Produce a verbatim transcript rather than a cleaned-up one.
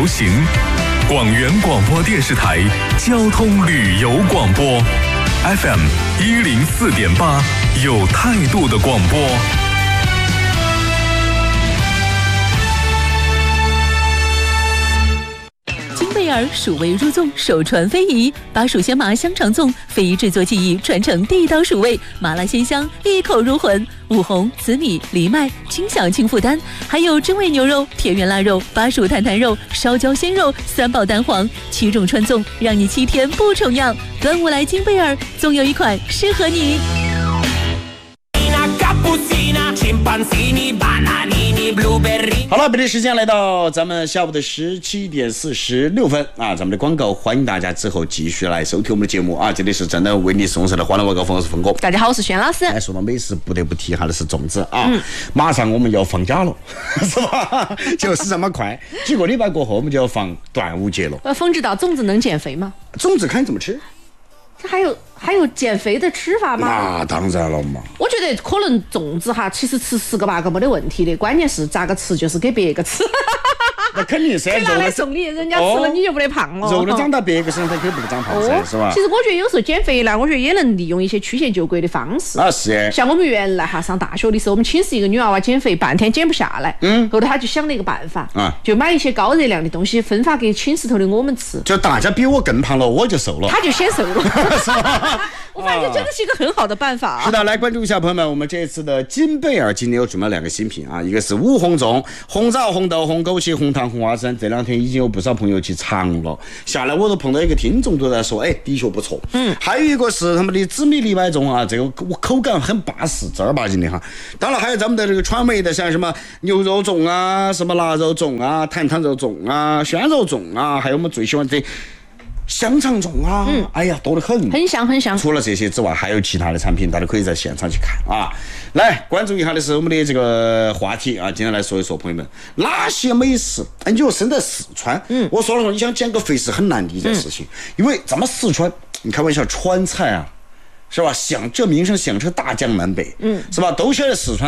行，广元广播电视台交通旅游广播 F M 一零四点八，有态度的广播。 贝尔蜀味入粽，首传非遗，把蜀鲜麻香肠粽非遗制作技艺传承地道蜀味，麻辣鲜香，一口入魂。五红、紫米、藜麦，轻享轻负担，还有真味牛肉、田园腊肉、巴蜀坦坦肉、烧焦鲜肉，三宝蛋黄，七种川粽，让你七天不重样。端午来金贝尔，总有一款适合你。 好了，北京时间来到咱们下午的十七点四十六分啊，咱们的广告，欢迎大家之后继续来收听我们的节目啊！这里是真的为你送上的欢乐晚高峰，我是峰哥。 大家好，我是轩老师。 哎，说到美食，不得不提一下的是粽子啊！嗯、马上我们要放假了，是吧？就是这么快，几个礼拜过后，我们就要放端午节了。 呃，峰知道粽子能减肥吗？ 粽子看你怎么吃。 这还有还有减肥的吃法吗？ 那当然了嘛。 我觉得可能粽子哈，其实吃十个八个没得问题的，关键是咋个吃，就是给别个吃。 那肯定噻， 拿来送礼，人家吃了你就不得胖了。 肉都长到别个身上，他肯定不长胖噻，是吧？ 其实我觉得有时候减肥呢，我觉得也能利用一些曲线救国的方式。 啊是。 像我们原来哈上大学的时候，我们寝室一个女娃娃减肥，半天减不下来。嗯。后头她就想了一个办法，啊，就买一些高热量的东西分发给寝室头的我们吃。 就大家比我更胖了，我就瘦了。 她就先瘦了。是吧？我发现这真的是一个很好的办法啊！ 是的，来关注一下朋友们，我们这次的金贝尔今天有准备两个新品啊，一个是五红粽，红枣、红豆、红枸杞、红糖、红花生，这两天已经有不少朋友去尝了。下来我都碰到一个听众都在说，哎，的确不错。嗯，还有一个是他们的紫米藜麦粽啊，这个口感很巴适，正儿八经的哈。当然还有咱们的这个川味的，像什么牛肉粽啊、什么腊肉粽啊、坦坦肉粽啊、鲜肉粽啊，还有我们最喜欢的香肠粽啊，嗯，哎呀，多得很， 很香很香。 除了这些之外，还有其他的产品，大家可以在现场去看啊。来关注一下的是我们的这个话题啊，今天来说一说，朋友们，哪些美食？哎，你说身在四川，嗯，我说了说，你想减个肥是很难的一件事情，嗯、因为咱们四川，你开玩笑，川菜啊，是吧？响这名声响彻大江南北，嗯，是吧？都晓得四川。